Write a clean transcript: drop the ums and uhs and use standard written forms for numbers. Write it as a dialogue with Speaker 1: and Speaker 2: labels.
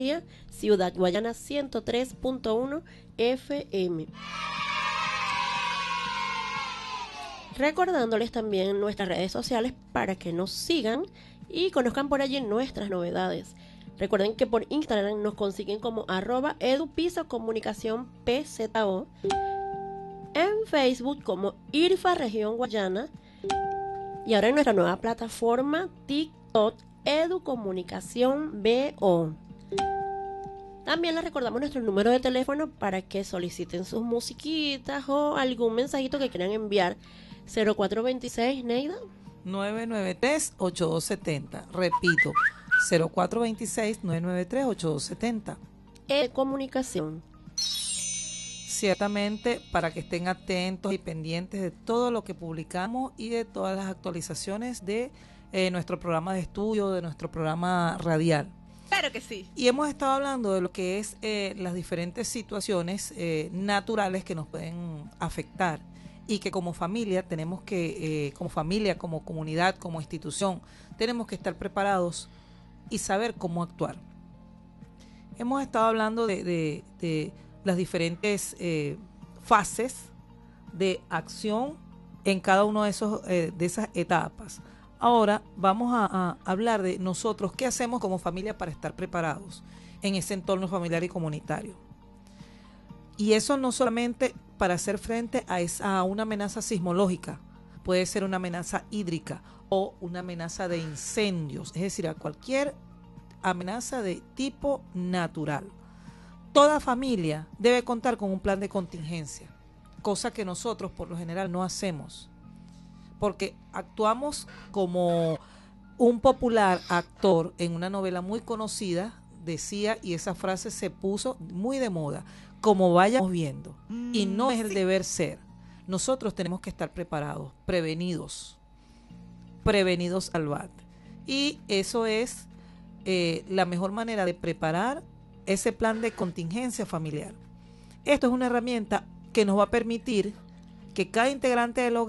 Speaker 1: Ciudad Guayana 103.1 FM. Recordándoles también nuestras redes sociales para que nos sigan y conozcan por allí nuestras novedades. Recuerden que por Instagram nos consiguen como @edupisocomunicacionpzo, en Facebook como IRFA Región Guayana y ahora en nuestra nueva plataforma TikTok Educomunicación BO. También les recordamos nuestro número de teléfono para que soliciten sus musiquitas o algún mensajito que quieran enviar. 0426, Neida.
Speaker 2: 993-8270. Repito, 0426-993-8270.
Speaker 1: Comunicación.
Speaker 2: Ciertamente, para que estén atentos y pendientes de todo lo que publicamos y de todas las actualizaciones de nuestro programa de estudio, de nuestro programa radial.
Speaker 3: Claro que sí.
Speaker 2: Y hemos estado hablando de lo que es las diferentes situaciones naturales que nos pueden afectar y que como familia tenemos que, como familia, como comunidad, como institución, tenemos que estar preparados y saber cómo actuar. Hemos estado hablando de las diferentes fases de acción en cada uno de esas etapas. Ahora vamos a hablar de nosotros, qué hacemos como familia para estar preparados en ese entorno familiar y comunitario. Y eso no solamente para hacer frente a una amenaza sismológica, puede ser una amenaza hídrica o una amenaza de incendios, es decir, a cualquier amenaza de tipo natural. Toda familia debe contar con un plan de contingencia, cosa que nosotros por lo general no hacemos, porque actuamos como un popular actor en una novela muy conocida, decía, y esa frase se puso muy de moda, como vayamos viendo, y no es el deber ser. Nosotros tenemos que estar preparados, prevenidos al bat. Y eso es la mejor manera de preparar ese plan de contingencia familiar. Esto es una herramienta que nos va a permitir que cada integrante del hogar